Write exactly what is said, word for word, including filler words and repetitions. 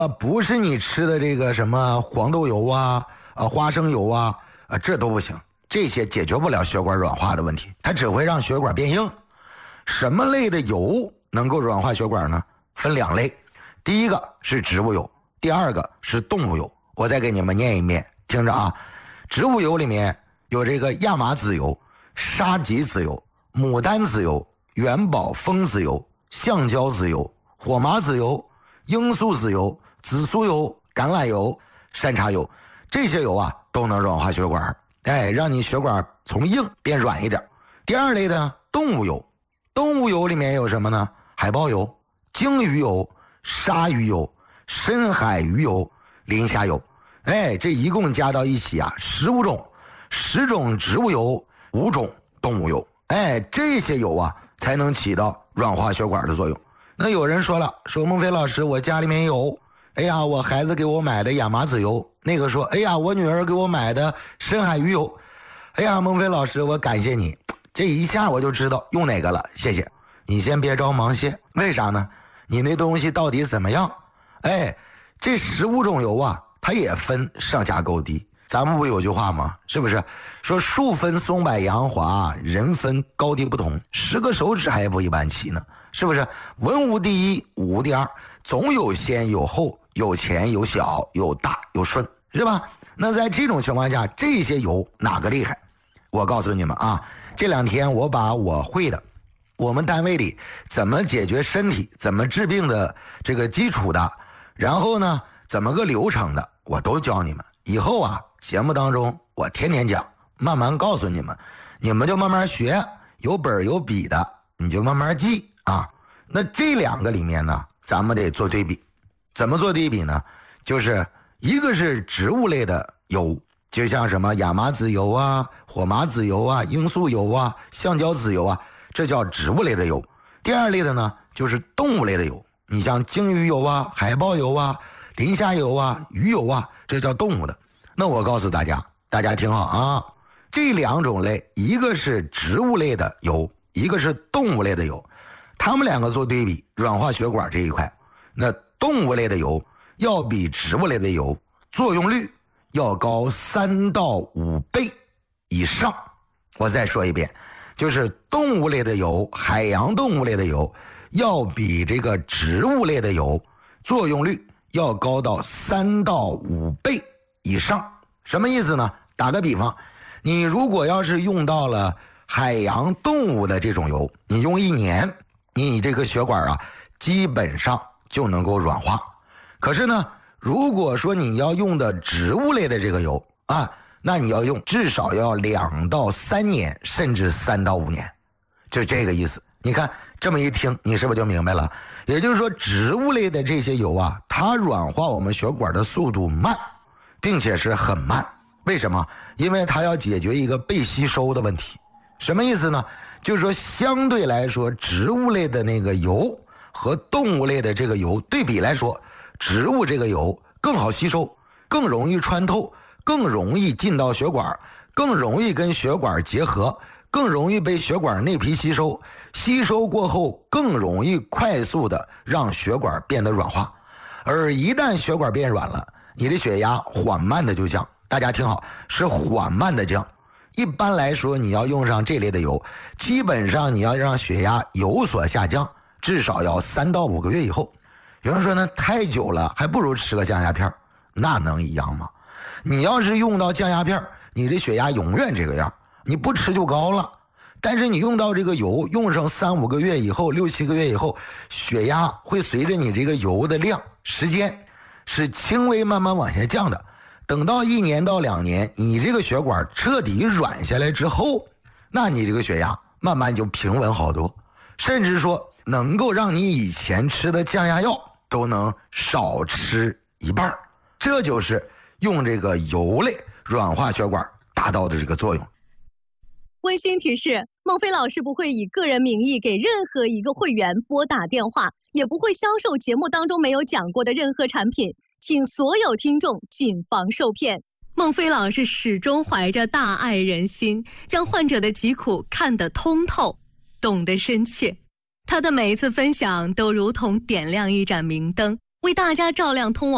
呃，不是你吃的这个什么黄豆油啊、呃花生油啊，呃这都不行，这些解决不了血管软化的问题，它只会让血管变硬。什么类的油能够软化血管呢？分两类，第一个是植物油，第二个是动物油。我再给你们念一遍，听着啊。植物油里面有这个亚麻籽油、沙棘籽油、牡丹籽油、元宝蜂籽油、橡胶籽油、火麻籽油、罂粟籽油、紫苏油、橄榄油、山茶油，这些油啊都能软化血管，哎，让你血管从硬变软一点。第二类的动物油，动物油里面有什么呢？海豹油、鲸鱼油、鲨鱼油、深海鱼油、磷虾油，哎，这一共加到一起啊，十五种，十种植物油，五种动物油，哎，这些油啊才能起到软化血管的作用。那有人说了，说孟非老师，我家里面有，哎呀，我孩子给我买的亚麻籽油，那个说，哎呀，我女儿给我买的深海鱼油，哎呀，孟非老师，我感谢你，这一下我就知道用哪个了，谢谢。你先别着忙谢，为啥呢？你那东西到底怎么样？哎，这十五种油啊，它也分上下高低。咱们不有句话吗？是不是说树分松柏杨华，人分高低不同，十个手指还不一般齐呢？是不是？文无第一，武无第二，总有先有后，有前有小，有大有顺，是吧？那在这种情况下，这些油哪个厉害？我告诉你们啊，这两天我把我会的，我们单位里怎么解决身体、怎么治病的这个基础的，然后呢，怎么个流程的，我都教你们。以后啊，节目当中我天天讲，慢慢告诉你们，你们就慢慢学，有本有笔的你就慢慢记啊。那这两个里面呢，咱们得做对比。怎么做对比呢？就是一个是植物类的油，就像什么亚麻籽油啊、火麻籽油啊、罂粟油啊、橡胶籽油啊，这叫植物类的油。第二类的呢，就是动物类的油，你像鲸鱼油啊、海豹油啊、磷虾油啊、鱼油啊，这叫动物的。那我告诉大家，大家听好啊，这两种类，一个是植物类的油，一个是动物类的油，它们两个做对比，软化血管这一块，那动物类的油要比植物类的油作用率要高三到五倍以上。我再说一遍，就是动物类的油，海洋动物类的油要比这个植物类的油作用率要高到三到五倍以上。什么意思呢？打个比方，你如果要是用到了海洋动物的这种油，你用一年，你这个血管啊基本上就能够软化。可是呢，如果说你要用的植物类的这个油啊，那你要用至少要两到三年，甚至三到五年，就这个意思。你看这么一听，你是不是就明白了？也就是说，植物类的这些油啊，它软化我们血管的速度慢，并且是很慢。为什么？因为它要解决一个被吸收的问题。什么意思呢？就是说相对来说，植物类的那个油和动物类的这个油对比来说，植物这个油更好吸收，更容易穿透，更容易进到血管，更容易跟血管结合，更容易被血管内皮吸收，吸收过后更容易快速的让血管变得软化。而一旦血管变软了，你的血压缓慢的就降。大家听好，是缓慢的降。一般来说，你要用上这类的油，基本上你要让血压有所下降，至少要三到五个月以后。有人说呢，太久了，还不如吃个降压片，那能一样吗？你要是用到降压片，你的血压永远这个样，你不吃就高了。但是你用到这个油，用上三五个月以后，六七个月以后，血压会随着你这个油的量、时间是轻微慢慢往下降的。等到一年到两年，你这个血管彻底软下来之后，那你这个血压慢慢就平稳好多，甚至说能够让你以前吃的降压药都能少吃一半。这就是用这个油类软化血管达到的这个作用。 温馨提示，孟非老师不会以个人名义给任何一个会员拨打电话，也不会销售节目当中没有讲过的任何产品，请所有听众谨防受骗。孟非老师始终怀着大爱人心，将患者的疾苦看得通透，懂得深切。他的每一次分享都如同点亮一盏明灯，为大家照亮通往